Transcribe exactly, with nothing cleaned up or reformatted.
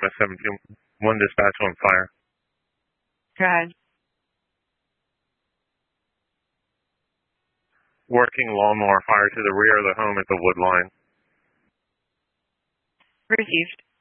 Alabama seventeen one dispatch on fire. Go ahead. Working lawnmower fire to the rear of the home at the wood line. Received.